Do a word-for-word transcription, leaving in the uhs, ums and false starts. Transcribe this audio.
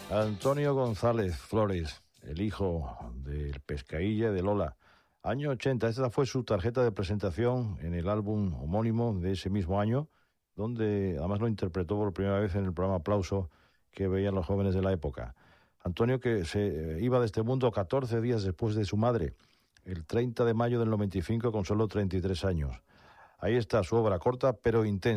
Antonio González Flores, el hijo del Pescailla de Lola. Año ochenta, esta fue su tarjeta de presentación en el álbum homónimo de ese mismo año, donde además lo interpretó por primera vez en el programa Aplauso que veían los jóvenes de la época. Antonio, que se iba de este mundo catorce días después de su madre, el treinta de mayo del noventa y cinco, con solo treinta y tres años. Ahí está su obra corta pero intensa.